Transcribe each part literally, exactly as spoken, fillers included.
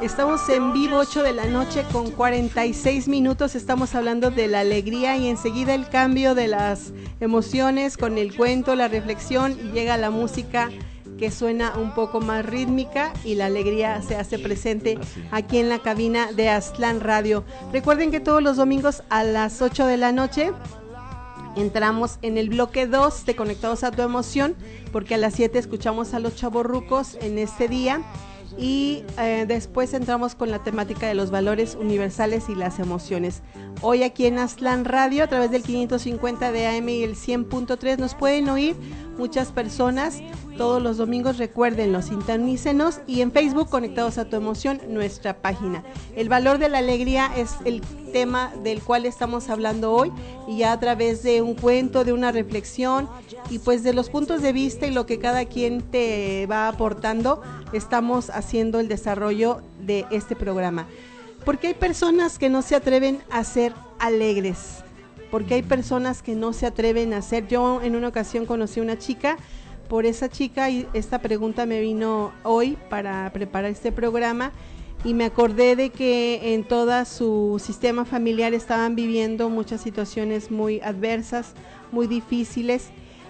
Estamos en vivo, ocho de la noche con cuarenta y seis minutos. Estamos hablando de la alegría y enseguida el cambio de las emociones con el cuento, la reflexión, y llega la música que suena un poco más rítmica y la alegría se hace presente aquí en la cabina de Aztlán Radio. Recuerden que todos los domingos a las ocho de la noche entramos en el bloque dos de Conectados a tu Emoción, porque a las siete escuchamos a los chavorrucos en este día. Y eh, después entramos con la temática de los valores universales y las emociones. Hoy aquí en Aztlán Radio, a través del quinientos cincuenta de A M y el cien punto tres, nos pueden oír muchas personas todos los domingos. Recuérdenlo, sintonícenos, y en Facebook, Conectados a tu Emoción, nuestra página. El valor de la alegría es el tema del cual estamos hablando hoy, y ya a través de un cuento, de una reflexión y pues de los puntos de vista y lo que cada quien te va aportando, estamos haciendo el desarrollo de este programa. Porque hay personas que no se atreven a ser alegres, porque hay personas que no se atreven a ser. Yo en una ocasión conocí a una chica, por esa chica, y esta pregunta me vino hoy para preparar este programa, y me acordé de que en todo su sistema familiar estaban viviendo muchas situaciones muy adversas, muy difíciles,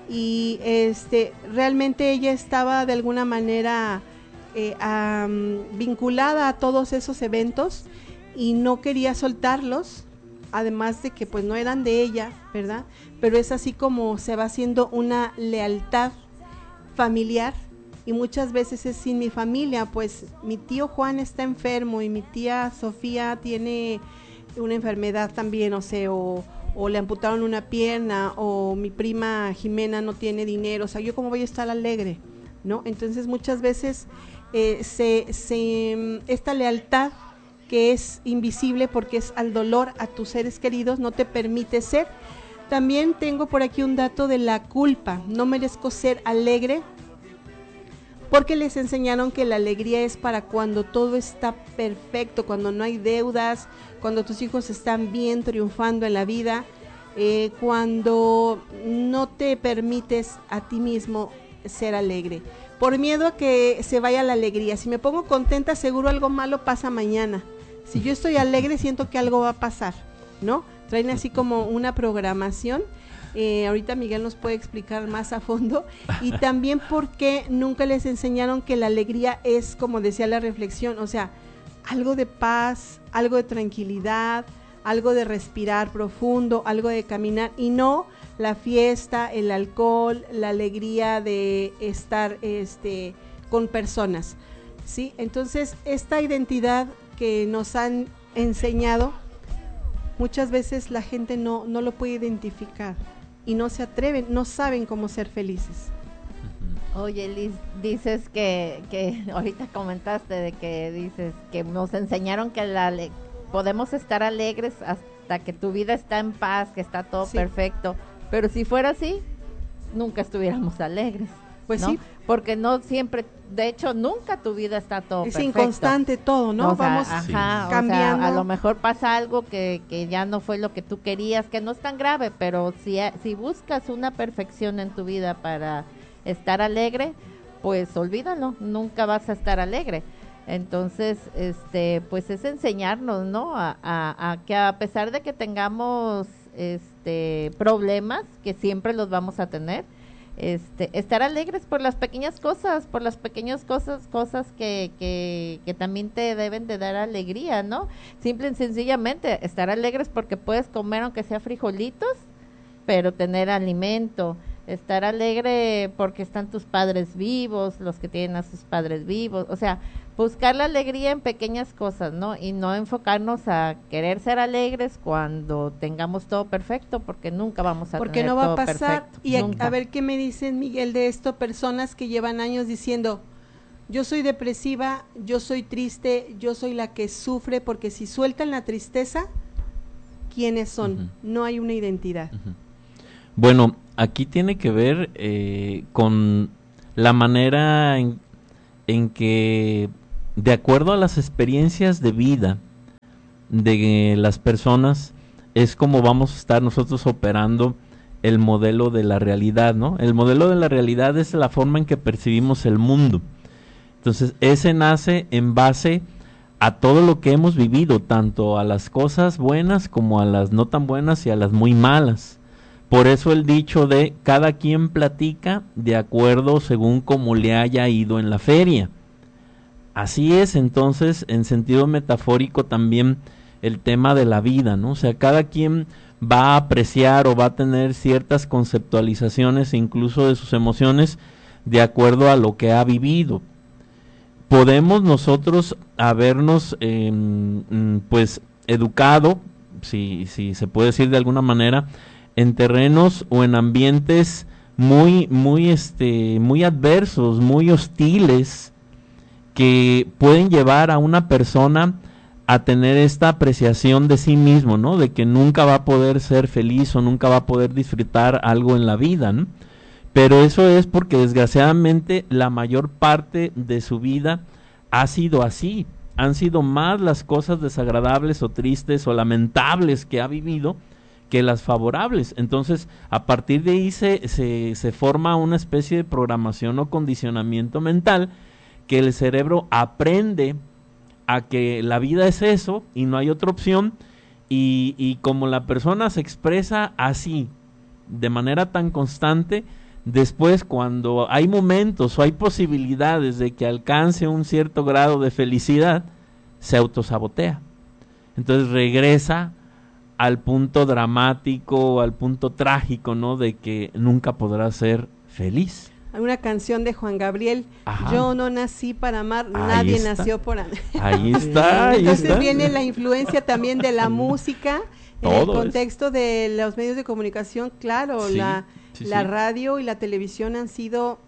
y este realmente ella estaba de alguna manera eh, um, vinculada a todos esos eventos y no quería soltarlos, además de que pues no eran de ella, ¿verdad? Pero es así como se va haciendo una lealtad familiar, y muchas veces es sin mi familia. Pues mi tío Juan está enfermo y mi tía Sofía tiene una enfermedad también, o sea, o, o le amputaron una pierna, o mi prima Jimena no tiene dinero, o sea, yo cómo voy a estar alegre, ¿no? Entonces muchas veces eh, se, se esta lealtad que es invisible porque es al dolor a tus seres queridos, no te permite ser. También tengo por aquí un dato de la culpa. No merezco ser alegre porque les enseñaron que la alegría es para cuando todo está perfecto, cuando no hay deudas, cuando tus hijos están bien, triunfando en la vida, eh, cuando no te permites a ti mismo ser alegre, por miedo a que se vaya la alegría. Si me pongo contenta, seguro algo malo pasa mañana. Si yo estoy alegre, siento que algo va a pasar, ¿no? Traen así como una programación. Eh, ahorita Miguel nos puede explicar más a fondo. Y también porque nunca les enseñaron que la alegría es, como decía la reflexión, o sea, algo de paz, algo de tranquilidad, algo de respirar profundo, algo de caminar, y no la fiesta, el alcohol, la alegría de estar este, con personas, ¿sí? Entonces, esta identidad que nos han enseñado, muchas veces la gente no, no lo puede identificar y no se atreven, no saben cómo ser felices. Oye, Liz, dices que, que ahorita comentaste de que dices que nos enseñaron que la podemos estar alegres hasta que tu vida está en paz, que está todo sí. perfecto, pero si fuera así, nunca estuviéramos alegres. Pues ¿no? sí. Porque no siempre, de hecho, nunca tu vida está todo es perfecto. Es inconstante todo, ¿no? O sea, Vamos ajá, sí. cambiando. O sea, a lo mejor pasa algo que, que ya no fue lo que tú querías, que no es tan grave, pero si, si buscas una perfección en tu vida para estar alegre, pues olvídalo, nunca vas a estar alegre. Entonces, este, pues es enseñarnos, ¿no? A, a, a que a pesar de que tengamos este problemas, que siempre los vamos a tener, Este, estar alegres por las pequeñas cosas, por las pequeñas cosas, cosas que, que, que también te deben de dar alegría, ¿no? Simple y sencillamente, estar alegres porque puedes comer aunque sea frijolitos, pero tener alimento. Estar alegre porque están tus padres vivos, los que tienen a sus padres vivos, o sea, buscar la alegría en pequeñas cosas, ¿no? Y no enfocarnos a querer ser alegres cuando tengamos todo perfecto, porque nunca vamos a porque tener no va todo a pasar. perfecto. Y a, Nunca. a ver qué me dicen, Miguel, de esto, personas que llevan años diciendo, yo soy depresiva, yo soy triste, yo soy la que sufre, porque si sueltan la tristeza, ¿quiénes son? Uh-huh. No hay una identidad. Uh-huh. Bueno, aquí tiene que ver eh, con la manera en, en que, de acuerdo a las experiencias de vida de las personas, es como vamos a estar nosotros operando el modelo de la realidad, ¿no? El modelo de la realidad es la forma en que percibimos el mundo. Entonces, ese nace en base a todo lo que hemos vivido, tanto a las cosas buenas como a las no tan buenas y a las muy malas. Por eso el dicho de cada quien platica de acuerdo según como le haya ido en la feria. Así es, entonces, en sentido metafórico también el tema de la vida, ¿no? O sea, cada quien va a apreciar o va a tener ciertas conceptualizaciones incluso de sus emociones de acuerdo a lo que ha vivido. Podemos nosotros habernos eh, pues educado, si, si se puede decir de alguna manera, en terrenos o en ambientes muy, muy, este, muy adversos, muy hostiles, que pueden llevar a una persona a tener esta apreciación de sí mismo, ¿no? De que nunca va a poder ser feliz o nunca va a poder disfrutar algo en la vida, ¿no? Pero eso es porque desgraciadamente la mayor parte de su vida ha sido así. Han sido más las cosas desagradables o tristes o lamentables que ha vivido que las favorables. Entonces, a partir de ahí se, se, se forma una especie de programación o condicionamiento mental que el cerebro aprende a que la vida es eso y no hay otra opción, y, y como la persona se expresa así, de manera tan constante, después cuando hay momentos o hay posibilidades de que alcance un cierto grado de felicidad, se autosabotea. Entonces regresa al punto dramático, al punto trágico, ¿no? De que nunca podrá ser feliz. Hay una canción de Juan Gabriel, Ajá. Yo no nací para amar, Ahí nadie está. nació por amar. Ahí está, ahí Entonces está. viene la influencia también de la música, en Todo el contexto es. de los medios de comunicación, claro, Sí, la, sí, la sí. radio y la televisión han sido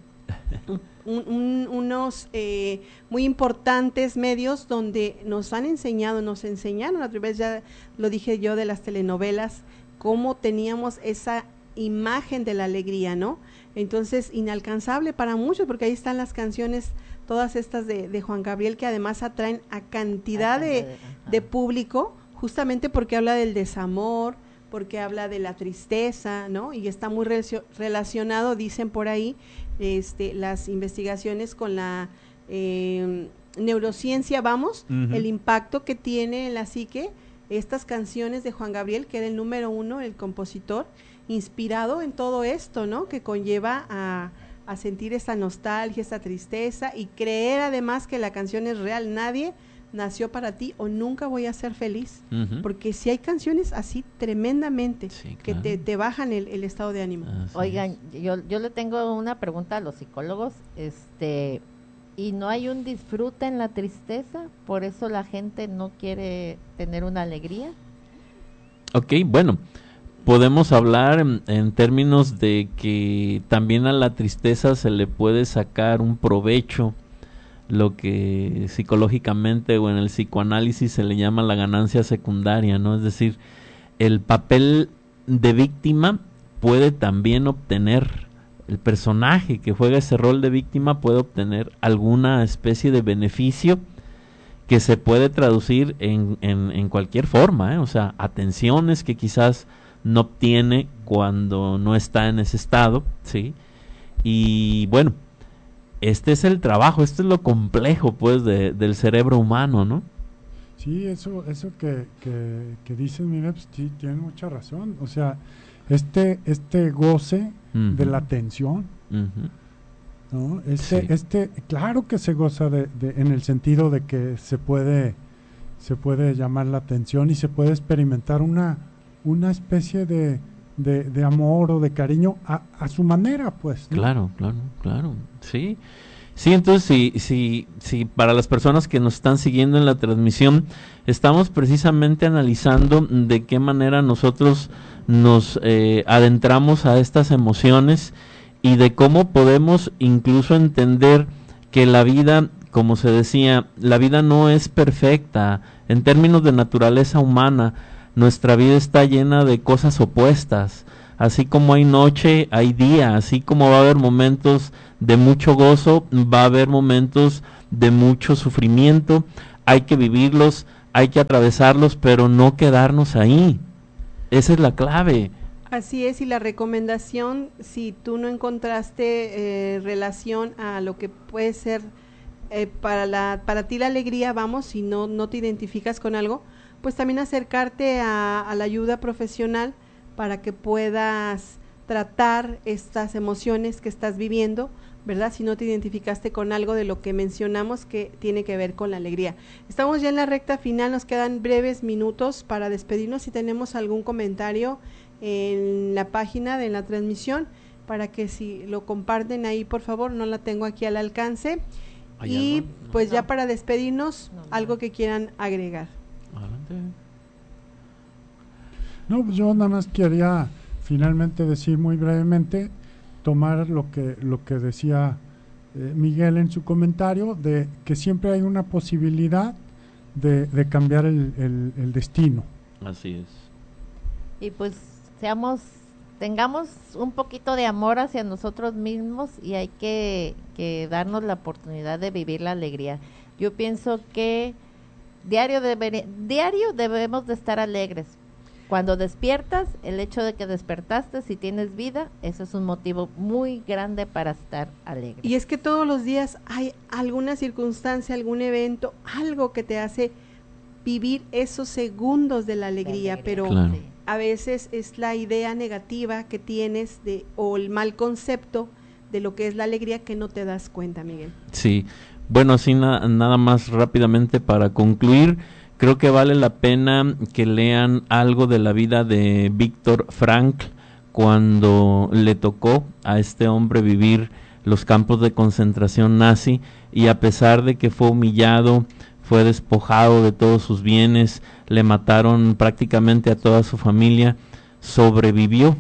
un, un, unos eh, muy importantes medios donde nos han enseñado, nos enseñaron, a través, ya lo dije yo, de las telenovelas, cómo teníamos esa imagen de la alegría, ¿no? Entonces, inalcanzable para muchos, porque ahí están las canciones, todas estas de, de Juan Gabriel, que además atraen a cantidad de, de público, justamente porque habla del desamor, porque habla de la tristeza, ¿no? Y está muy relacio- relacionado, dicen por ahí, este, las investigaciones con la eh, neurociencia, vamos, uh-huh. el impacto que tiene en la psique estas canciones de Juan Gabriel, que era el número uno, el compositor, inspirado en todo esto, ¿no? Que conlleva a, a sentir esa nostalgia, esa tristeza, y creer además que la canción es real. Nadie nació para ti o nunca voy a ser feliz, uh-huh. porque si hay canciones así tremendamente, sí, claro. que te, te bajan el, el estado de ánimo. Así Oigan, yo, yo le tengo una pregunta a los psicólogos, este, ¿y no hay un disfrute en la tristeza? ¿Por eso la gente no quiere tener una alegría? Ok, bueno, podemos hablar en, en términos de que también a la tristeza se le puede sacar un provecho, lo que psicológicamente o en el psicoanálisis se le llama la ganancia secundaria, ¿no? Es decir, el papel de víctima puede también obtener, el personaje que juega ese rol de víctima puede obtener alguna especie de beneficio que se puede traducir en, en, en cualquier forma, ¿eh? O sea, atenciones que quizás no obtiene cuando no está en ese estado, ¿sí? Y bueno, este es el trabajo, este es lo complejo, pues, de, del cerebro humano, ¿no? Sí, eso eso que, que, que dices, mira, pues, sí, tiene mucha razón. O sea, este este goce uh-huh. de la atención, uh-huh. ¿no? Este, sí. este, claro que se goza de, de, en el sentido de que se puede, se puede llamar la atención y se puede experimentar una una especie de, de, de amor o de cariño a, a su manera, pues, ¿no? Claro, claro, claro, sí. Sí, entonces, si, si, si para las personas que nos están siguiendo en la transmisión, estamos precisamente analizando de qué manera nosotros nos eh, adentramos a estas emociones y de cómo podemos incluso entender que la vida, como se decía, la vida no es perfecta en términos de naturaleza humana. Nuestra vida está llena de cosas opuestas, así como hay noche, hay día, así como va a haber momentos de mucho gozo, va a haber momentos de mucho sufrimiento, hay que vivirlos, hay que atravesarlos, pero no quedarnos ahí, esa es la clave. Así es, y la recomendación, si tú no encontraste eh, relación a lo que puede ser eh, para, la, para ti la alegría, vamos, si no, no te identificas con algo, pues también acercarte a, a la ayuda profesional para que puedas tratar estas emociones que estás viviendo, ¿verdad? Si no te identificaste con algo de lo que mencionamos que tiene que ver con la alegría. Estamos ya en la recta final, nos quedan breves minutos para despedirnos. Si tenemos algún comentario en la página de la transmisión, para que si lo comparten ahí, por favor, no la tengo aquí al alcance. ¿Hay y algo? No, pues no. Ya para despedirnos, no, no. algo que quieran agregar. Adelante. No, pues yo nada más quería finalmente decir muy brevemente, tomar lo que lo que decía eh, Miguel en su comentario, de que siempre hay una posibilidad de, de cambiar el, el, el destino. Así es. Y pues seamos, tengamos un poquito de amor hacia nosotros mismos y hay que, que darnos la oportunidad de vivir la alegría. Yo pienso que diario, deber, diario debemos de estar alegres. Cuando despiertas, el hecho de que despertaste, si tienes vida, eso es un motivo muy grande para estar alegre. Y es que todos los días hay alguna circunstancia, algún evento, algo que te hace vivir esos segundos de la alegría, alegría. pero claro. a veces es la idea negativa que tienes de o el mal concepto de lo que es la alegría que no te das cuenta, Miguel. Sí, bueno, así na- nada más rápidamente para concluir. Creo que vale la pena que lean algo de la vida de Viktor Frankl cuando le tocó a este hombre vivir los campos de concentración nazi y a pesar de que fue humillado, fue despojado de todos sus bienes, le mataron prácticamente a toda su familia, sobrevivió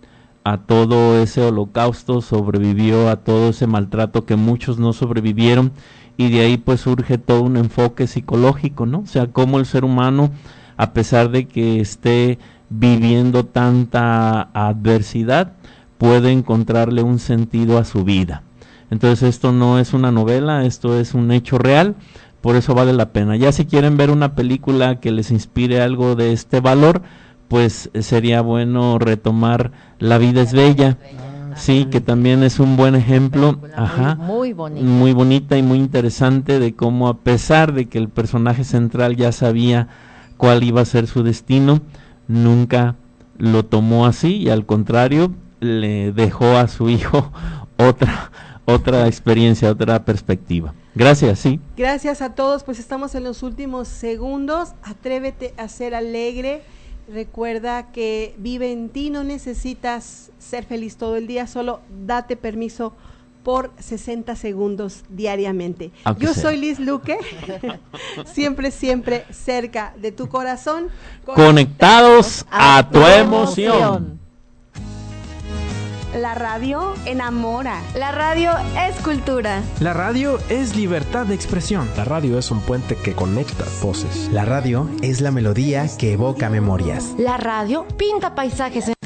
a todo ese holocausto, sobrevivió a todo ese maltrato que muchos no sobrevivieron. Y de ahí pues surge todo un enfoque psicológico, ¿no? O sea, cómo el ser humano, a pesar de que esté viviendo tanta adversidad, puede encontrarle un sentido a su vida. Entonces esto no es una novela, esto es un hecho real, por eso vale la pena. Ya si quieren ver una película que les inspire algo de este valor, pues sería bueno retomar La vida es bella. Sí, que también es un buen ejemplo, ajá, muy, muy bonita. muy bonita y muy interesante de cómo a pesar de que el personaje central ya sabía cuál iba a ser su destino, nunca lo tomó así y al contrario le dejó a su hijo otra otra experiencia, otra perspectiva. Gracias, sí. Gracias a todos, pues estamos en los últimos segundos. Atrévete a ser alegre. Recuerda que vive en ti, no necesitas ser feliz todo el día, solo date permiso por sesenta segundos diariamente. Aunque Yo sea. soy Liz Luque, siempre, siempre cerca de tu corazón. Conectados a, a tu emoción. emoción. La radio enamora. La radio es cultura. La radio es libertad de expresión. La radio es un puente que conecta voces. La radio es la melodía que evoca memorias. La radio pinta paisajes en